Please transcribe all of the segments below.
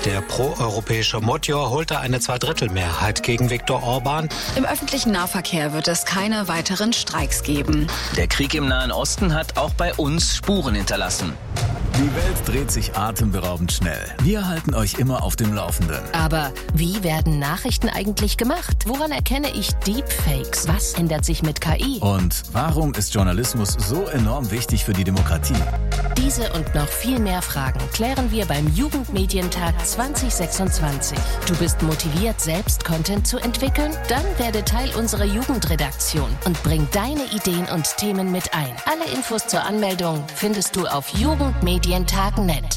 Der proeuropäische Motjor holte eine Zweidrittelmehrheit gegen Viktor Orban. Im öffentlichen Nahverkehr wird es keine weiteren Streiks geben. Der Krieg im Nahen Osten hat auch bei uns Spuren hinterlassen. Die Welt dreht sich atemberaubend schnell. Wir halten euch immer auf dem Laufenden. Aber wie werden Nachrichten eigentlich gemacht? Woran erkenne ich Deepfakes? Was ändert sich mit KI? Und warum ist Journalismus so enorm wichtig für die Demokratie? Diese und noch viel mehr Fragen klären wir beim Jugendmedientag 2026. Du bist motiviert, selbst Content zu entwickeln? Dann werde Teil unserer Jugendredaktion und bring deine Ideen und Themen mit ein. Alle Infos zur Anmeldung findest du auf jugendmedientag.net.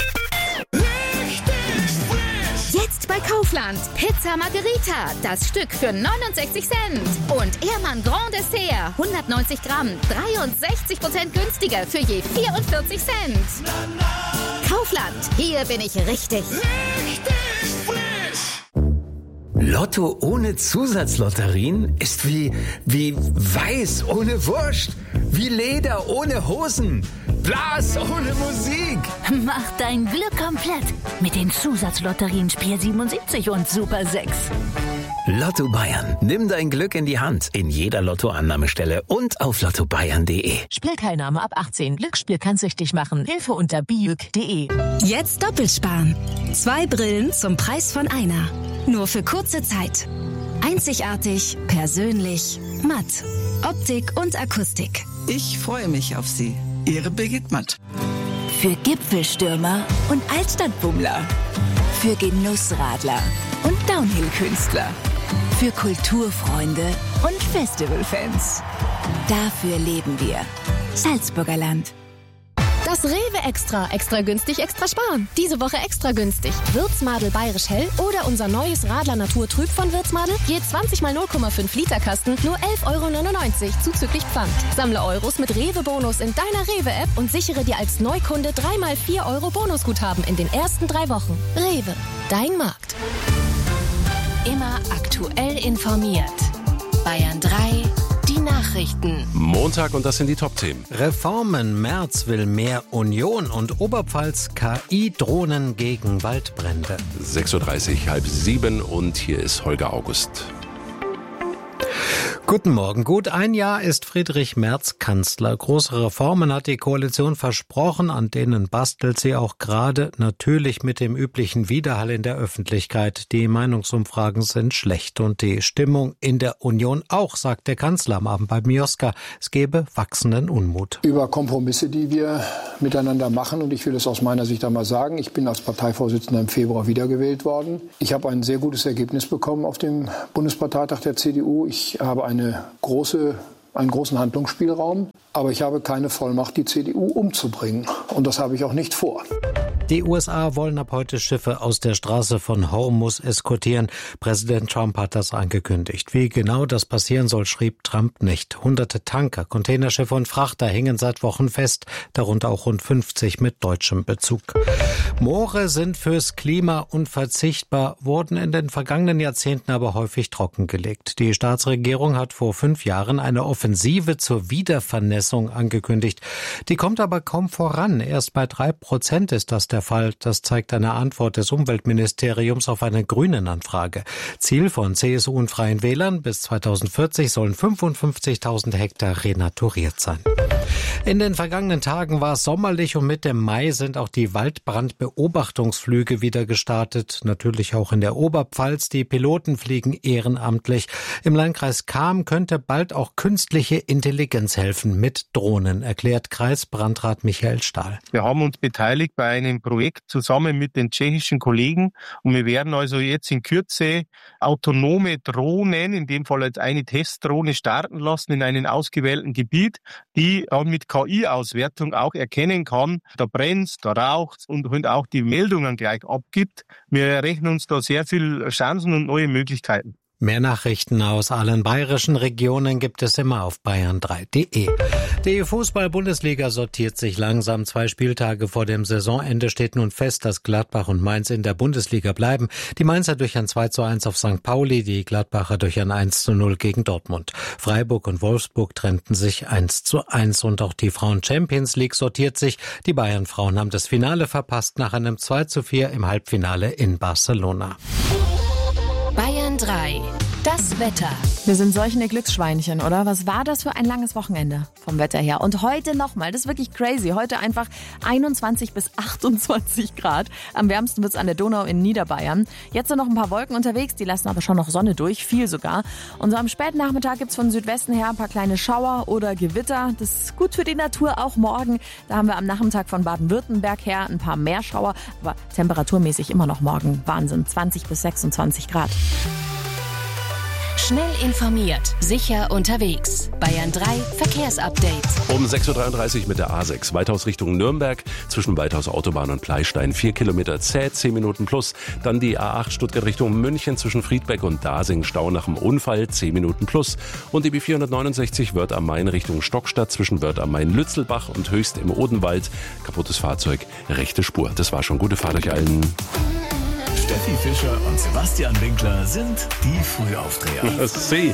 Jetzt bei Kaufland. Pizza Margherita. Das Stück für 69 Cent. Und Ehrmann Grand Dessert. 190 Gramm. 63% günstiger für je 44 Cent. Kaufland. Hier bin ich richtig. Lotto ohne Zusatzlotterien ist wie Weiß ohne Wurst. Wie Leder ohne Hosen. Blas ohne Musik. Mach dein Glück komplett mit den Zusatzlotterien Spiel 77 und Super 6. Lotto Bayern. Nimm dein Glück in die Hand. In jeder Lottoannahmestelle und auf lottobayern.de. Spielteilnahme ab 18. Glücksspiel kann süchtig machen. Hilfe unter biüg.de. Jetzt doppelt sparen. 2 Brillen zum Preis von einer. Nur für kurze Zeit. Einzigartig, persönlich, matt. Optik und Akustik. Ich freue mich auf Sie. Ihre Birgit Matt. Für Gipfelstürmer und Altstadtbummler. Für Genussradler und Downhill-Künstler. Für Kulturfreunde und Festivalfans. Dafür leben wir. Salzburger Land. Das Rewe Extra. Extra günstig, extra sparen. Diese Woche extra günstig. Würzmadel Bayerisch Hell oder unser neues Radler Natur Trüb von Würzmadel. Je 20 mal 0,5 Liter Kasten, nur 11,99 € zuzüglich Pfand. Sammle Euros mit Rewe-Bonus in deiner Rewe-App und sichere dir als Neukunde 3 mal 4 € Bonusguthaben in den ersten 3 Wochen. Rewe, dein Markt. Immer aktuell informiert. Bayern 3, die Nachrichten. Montag und das sind die Top-Themen. Reformen, Merz will mehr Union und Oberpfalz KI-Drohnen gegen Waldbrände. 6.30 Uhr, 6:30 und hier ist Holger August. Guten Morgen. Gut ein Jahr ist Friedrich Merz Kanzler. Große Reformen hat die Koalition versprochen, an denen bastelt sie auch gerade, natürlich mit dem üblichen Widerhall in der Öffentlichkeit. Die Meinungsumfragen sind schlecht und die Stimmung in der Union auch, sagt der Kanzler am Abend bei Mioska. Es gebe wachsenden Unmut. Über Kompromisse, die wir miteinander machen, und ich will es aus meiner Sicht einmal sagen, ich bin als Parteivorsitzender im Februar wiedergewählt worden. Ich habe ein sehr gutes Ergebnis bekommen auf dem Bundesparteitag der CDU. Ich habe einen großen Handlungsspielraum, aber ich habe keine Vollmacht, die CDU umzubringen. Und das habe ich auch nicht vor. Die USA wollen ab heute Schiffe aus der Straße von Hormuz eskortieren. Präsident Trump hat das angekündigt. Wie genau das passieren soll, schrieb Trump nicht. Hunderte Tanker, Containerschiffe und Frachter hängen seit Wochen fest, darunter auch rund 50 mit deutschem Bezug. Moore sind fürs Klima unverzichtbar, wurden in den vergangenen Jahrzehnten aber häufig trockengelegt. Die Staatsregierung hat vor 5 Jahren eine Offensive zur Wiedervernässung angekündigt. Die kommt aber kaum voran. Erst bei 3% ist das der Fall. Das zeigt eine Antwort des Umweltministeriums auf eine Grünen-Anfrage. Ziel von CSU und Freien Wählern: bis 2040 sollen 55.000 Hektar renaturiert sein. In den vergangenen Tagen war es sommerlich und mit dem Mai sind auch die Waldbrandbeobachtungsflüge wieder gestartet. Natürlich auch in der Oberpfalz. Die Piloten fliegen ehrenamtlich. Im Landkreis Cham könnte bald auch künstliche Intelligenz helfen mit Drohnen, erklärt Kreisbrandrat Michael Stahl. Wir haben uns beteiligt bei einem Projekt zusammen mit den tschechischen Kollegen und wir werden also jetzt in Kürze autonome Drohnen, in dem Fall jetzt eine Testdrohne, starten lassen in einem ausgewählten Gebiet, die dann mit KI-Auswertung auch erkennen kann, da brennt's, da raucht's und auch die Meldungen gleich abgibt. Wir errechnen uns da sehr viel Chancen und neue Möglichkeiten. Mehr Nachrichten aus allen bayerischen Regionen gibt es immer auf bayern3.de. Die Fußball-Bundesliga sortiert sich langsam. 2 Spieltage vor dem Saisonende steht nun fest, dass Gladbach und Mainz in der Bundesliga bleiben. Die Mainzer durch ein 2:1 auf St. Pauli, die Gladbacher durch ein 1:0 gegen Dortmund. Freiburg und Wolfsburg trennten sich 1:1 und auch die Frauen-Champions League sortiert sich. Die Bayern-Frauen haben das Finale verpasst nach einem 2:4 im Halbfinale in Barcelona. Bayern 3. Das Wetter. Wir sind solch eine Glücksschweinchen, oder? Was war das für ein langes Wochenende vom Wetter her? Und heute nochmal, das ist wirklich crazy. Heute einfach 21 bis 28 Grad. Am wärmsten wird's an der Donau in Niederbayern. Jetzt sind noch ein paar Wolken unterwegs, die lassen aber schon noch Sonne durch, viel sogar. Und so am späten Nachmittag gibt's von Südwesten her ein paar kleine Schauer oder Gewitter. Das ist gut für die Natur, auch morgen. Da haben wir am Nachmittag von Baden-Württemberg her ein paar mehr Schauer. Aber temperaturmäßig immer noch morgen Wahnsinn, 20 bis 26 Grad. Schnell informiert, sicher unterwegs. Bayern 3 Verkehrsupdate. Um 6:33 Uhr mit der A6 Weithaus Richtung Nürnberg, zwischen Weithaus Autobahn und Pleistein 4 Kilometer zäh, 10 Minuten plus. Dann die A8 Stuttgart Richtung München zwischen Friedbeck und Dasing, Stau nach dem Unfall, 10 Minuten plus. Und die B469 Wörth am Main Richtung Stockstadt zwischen Wörth am Main Lützelbach und Höchst im Odenwald. Kaputtes Fahrzeug, rechte Spur. Das war schon. Gute Fahrt euch allen. Steffi Fischer und Sebastian Winkler sind die Frühaufdreher. Sie.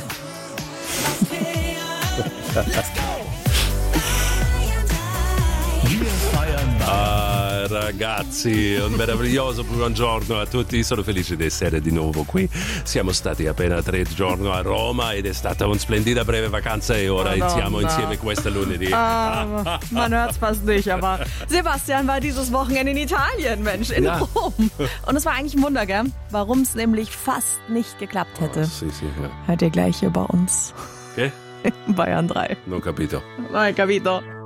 Wir feiern ragazzi, un meraviglioso buongiorno a tutti. Sono felice di essere di nuovo qui. Siamo stati appena 3 giorni a Roma ed è stata una splendida breve vacanza e ora siamo insieme questo lunedì. Man hört's fast nicht, aber Sebastian war dieses Wochenende in Italien, Mensch, in Rom. Und es war eigentlich ein Wunder, gell? Warum es nämlich fast nicht geklappt hätte. Ja. Hört ihr gleich hier bei uns. Okay. Bayern 3. Non capito. Non capito.